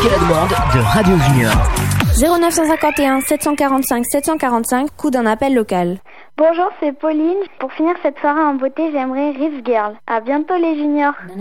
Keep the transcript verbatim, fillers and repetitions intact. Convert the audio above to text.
Masque à la demande de Radio Junior. zéro neuf cent cinquante et un sept cent quarante-cinq sept cent quarante-cinq, coût d'un appel local. Bonjour, c'est Pauline. Pour finir cette soirée en beauté, j'aimerais Riff Girl. À bientôt les juniors.